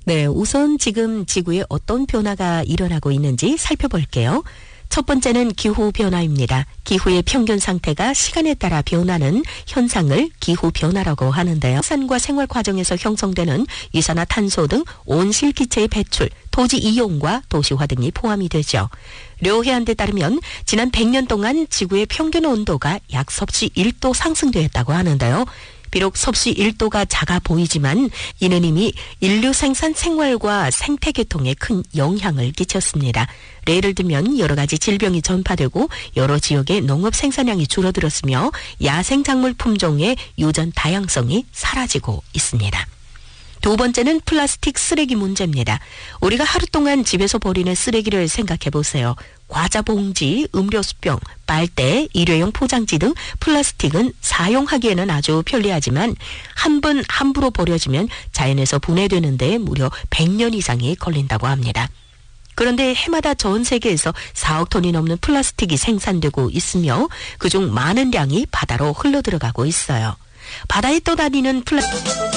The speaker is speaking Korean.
네, 우선 지금 지구에 어떤 변화가 일어나고 있는지 살펴볼게요. 첫 번째는 기후변화입니다. 기후의 평균 상태가 시간에 따라 변하는 현상을 기후변화라고 하는데요. 생산과 생활 과정에서 형성되는 이산화탄소 등 온실기체의 배출, 토지 이용과 도시화 등이 포함이 되죠. 료해안대 따르면 지난 100년 동안 지구의 평균 온도가 약 섭씨 1도 상승되었다고 하는데요. 비록 섭씨 1도가 작아 보이지만 이는 이미 인류 생산 생활과 생태계통에 큰 영향을 끼쳤습니다. 예를 들면 여러 가지 질병이 전파되고 여러 지역의 농업 생산량이 줄어들었으며 야생작물 품종의 유전 다양성이 사라지고 있습니다. 두 번째는 플라스틱 쓰레기 문제입니다. 우리가 하루 동안 집에서 버리는 쓰레기를 생각해 보세요. 과자 봉지, 음료수병, 빨대, 일회용 포장지 등 플라스틱은 사용하기에는 아주 편리하지만 한 번 함부로 버려지면 자연에서 분해되는데 무려 100년 이상이 걸린다고 합니다. 그런데 해마다 전 세계에서 4억 톤이 넘는 플라스틱이 생산되고 있으며 그중 많은 양이 바다로 흘러들어가고 있어요. 바다에 떠다니는 플라스틱